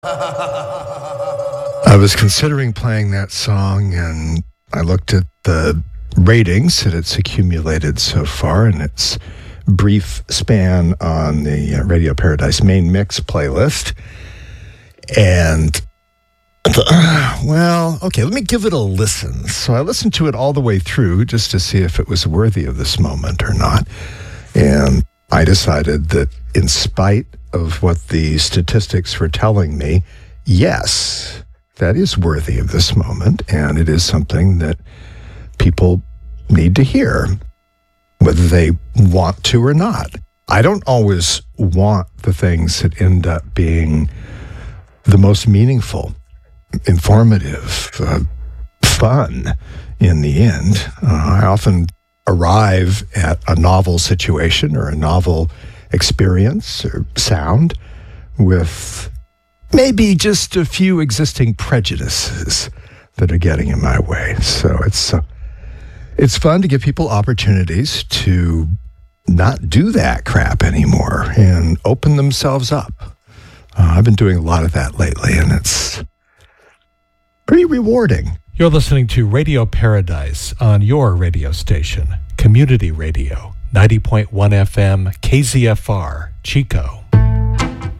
I was considering playing that song, and I looked at the ratings that it's accumulated so far in its brief span on the Radio Paradise main mix playlist. And I thought, well, okay, let me give it a listen. So I listened to it all the way through just to see if it was worthy of this moment or not. And I decided that in spite of what the statistics were telling me, yes, that is worthy of this moment, and it is something that people need to hear, whether they want to or not. I don't always want the things that end up being the most meaningful, informative, fun in the end. I often arrive at a novel situation or a novel experience or sound with maybe just a few existing prejudices that are getting in my way. So it's fun to give people opportunities to not do that crap anymore and open themselves up. I've been doing a lot of that lately, and it's pretty rewarding. You're listening to Radio Paradise on your radio station, Community Radio, 90.1 FM, KZFR, Chico.